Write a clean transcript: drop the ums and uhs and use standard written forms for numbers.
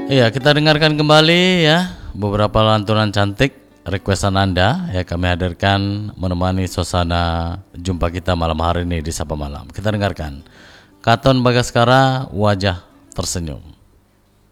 Iya, kita dengarkan kembali ya beberapa lantunan cantik requestan Anda ya, kami hadirkan menemani suasana jumpa kita malam hari ini di Sapa Malam. Kita dengarkan Katon Bagaskara, Wajah Tersenyum.